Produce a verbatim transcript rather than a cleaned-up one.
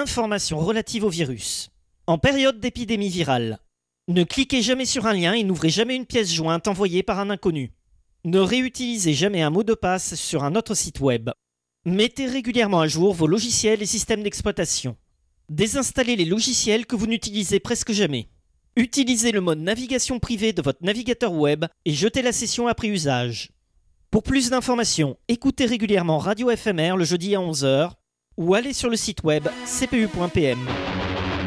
Informations relatives au virus. En période d'épidémie virale, ne cliquez jamais sur un lien et n'ouvrez jamais une pièce jointe envoyée par un inconnu. Ne réutilisez jamais un mot de passe sur un autre site web. Mettez régulièrement à jour vos logiciels et systèmes d'exploitation. Désinstallez les logiciels que vous n'utilisez presque jamais. Utilisez le mode navigation privée de votre navigateur web et jetez la session après usage. Pour plus d'informations, écoutez régulièrement Radio F M R le jeudi à onze heures ou allez sur le site web c p u point p m.